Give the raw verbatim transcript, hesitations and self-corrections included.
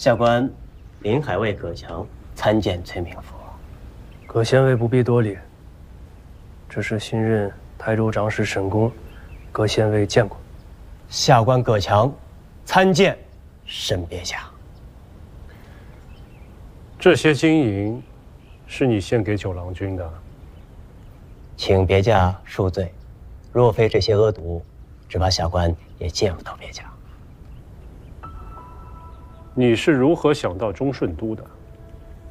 下官临海卫葛强参见崔明府。 葛县尉不必多礼，这是新任台州长史沈公，葛县尉见过。 下官葛强参见沈别驾。 这些金银是你献给九郎君的， 请别驾恕罪。若非这些恶毒，只怕下官也见不到别驾。 你是如何想到忠顺都的？